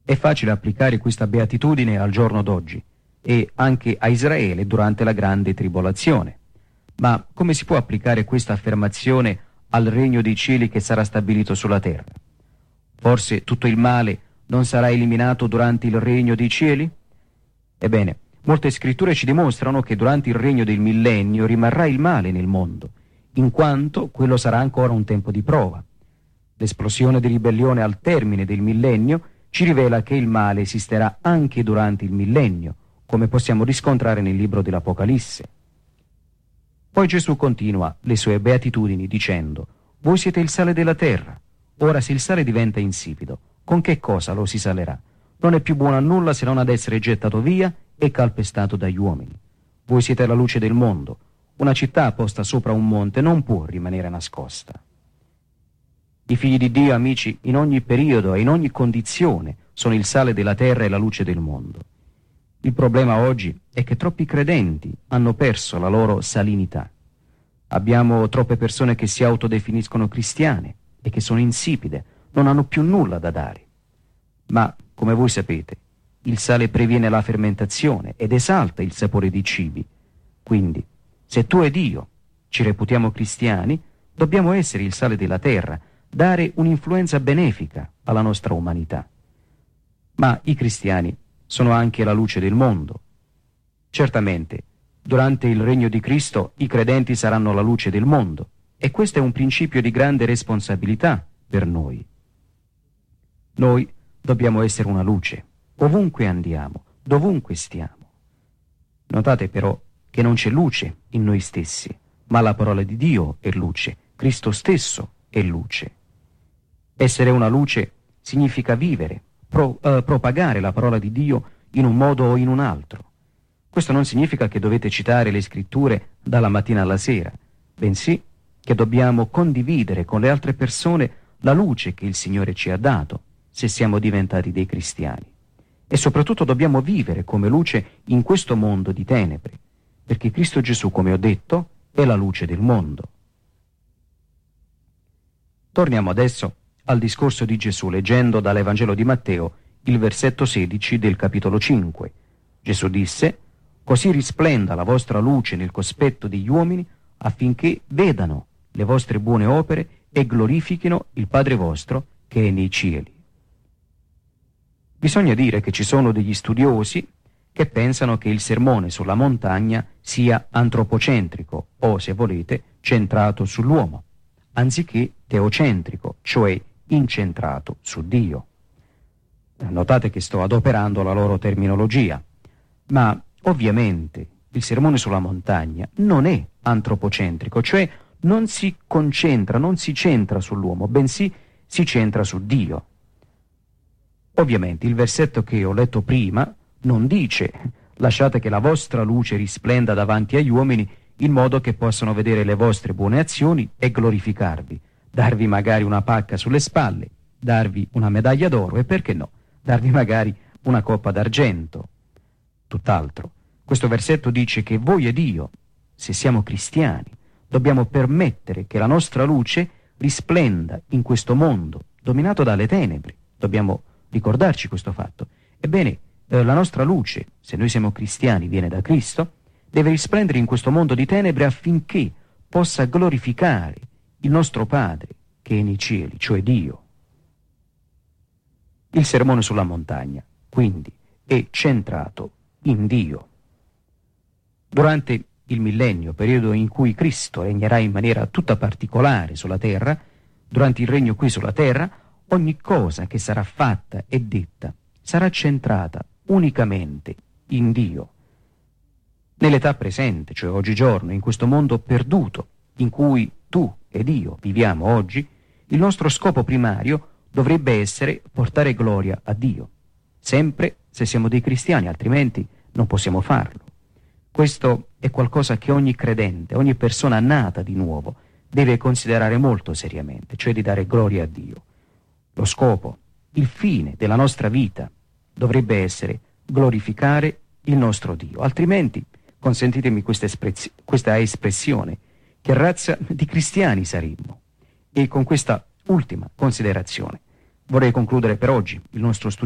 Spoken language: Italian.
È facile applicare questa beatitudine al giorno d'oggi e anche a Israele durante la grande tribolazione. Ma come si può applicare questa affermazione al regno dei cieli che sarà stabilito sulla terra? Forse tutto il male non sarà eliminato durante il regno dei cieli? Ebbene, molte scritture ci dimostrano che durante il regno del millennio rimarrà il male nel mondo, in quanto quello sarà ancora un tempo di prova. L'esplosione di ribellione al termine del millennio ci rivela che il male esisterà anche durante il millennio, come possiamo riscontrare nel libro dell'Apocalisse. Poi Gesù continua le sue beatitudini dicendo: «Voi siete il sale della terra. Ora se il sale diventa insipido, con che cosa lo si salerà? Non è più buono a nulla se non ad essere gettato via e calpestato dagli uomini. Voi siete la luce del mondo. Una città posta sopra un monte non può rimanere nascosta». I figli di Dio, amici, in ogni periodo e in ogni condizione sono il sale della terra e la luce del mondo. Il problema oggi è che troppi credenti hanno perso la loro salinità. Abbiamo troppe persone che si autodefiniscono cristiane e che sono insipide, non hanno più nulla da dare. Ma, come voi sapete, il sale previene la fermentazione ed esalta il sapore dei cibi. Quindi, se tu ed io ci reputiamo cristiani, dobbiamo essere il sale della terra, dare un'influenza benefica alla nostra umanità. Ma i cristiani sono anche la luce del mondo. Certamente, durante il regno di Cristo i credenti saranno la luce del mondo, e questo è un principio di grande responsabilità per noi. Noi dobbiamo essere una luce, ovunque andiamo, dovunque stiamo. Notate però che non c'è luce in noi stessi, ma la parola di Dio è luce, Cristo stesso è luce. Essere una luce significa vivere, propagare la parola di Dio in un modo o in un altro. Questo non significa che dovete citare le scritture dalla mattina alla sera, bensì che dobbiamo condividere con le altre persone la luce che il Signore ci ha dato, se siamo diventati dei cristiani. E soprattutto dobbiamo vivere come luce in questo mondo di tenebre, perché Cristo Gesù, come ho detto, è la luce del mondo. Torniamo adesso al discorso di Gesù, leggendo dall'Evangelo di Matteo il versetto 16 del capitolo 5. Gesù disse: «Così risplenda la vostra luce nel cospetto degli uomini, affinché vedano le vostre buone opere e glorifichino il Padre vostro che è nei cieli». Bisogna dire che ci sono degli studiosi che pensano che il sermone sulla montagna sia antropocentrico o, se volete, centrato sull'uomo, anziché teocentrico, cioè incentrato su Dio. Notate che sto adoperando la loro terminologia, ma ovviamente il sermone sulla montagna non è antropocentrico, cioè non si concentra, non si centra sull'uomo, bensì si centra su Dio. Ovviamente il versetto che ho letto prima non dice: «Lasciate che la vostra luce risplenda davanti agli uomini in modo che possano vedere le vostre buone azioni e glorificarvi, darvi magari una pacca sulle spalle, darvi una medaglia d'oro e, perché no, darvi magari una coppa d'argento». Tutt'altro. Questo versetto dice che voi ed io, se siamo cristiani, dobbiamo permettere che la nostra luce risplenda in questo mondo dominato dalle tenebre. Dobbiamo ricordarci questo fatto. Ebbene, la nostra luce, se noi siamo cristiani, viene da Cristo, deve risplendere in questo mondo di tenebre affinché possa glorificare il nostro Padre che è nei cieli, cioè Dio. Il sermone sulla montagna, quindi, è centrato in Dio. Durante il millennio, periodo in cui Cristo regnerà in maniera tutta particolare sulla terra, durante il regno qui sulla terra, ogni cosa che sarà fatta e detta sarà centrata unicamente in Dio. Nell'età presente, cioè oggigiorno, in questo mondo perduto, in cui tu ed io viviamo oggi, il nostro scopo primario dovrebbe essere portare gloria a Dio, sempre se siamo dei cristiani, altrimenti non possiamo farlo. Questo è qualcosa che ogni credente, ogni persona nata di nuovo, deve considerare molto seriamente, cioè di dare gloria a Dio. Lo scopo, il fine della nostra vita dovrebbe essere glorificare il nostro Dio, altrimenti, consentitemi questa espressione, che razza di cristiani saremmo? E con questa ultima considerazione vorrei concludere per oggi il nostro studio